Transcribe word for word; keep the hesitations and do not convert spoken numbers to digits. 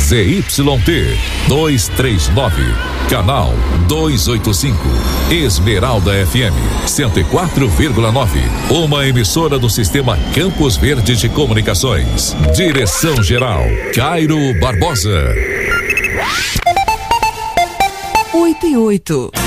Z Y T duzentos e trinta e nove, canal duzentos e oitenta e cinco, Esmeralda F M cento e quatro vírgula nove, uma emissora do Sistema Campos Verde de Comunicações. Direção geral Cairo Barbosa. Oito e oito.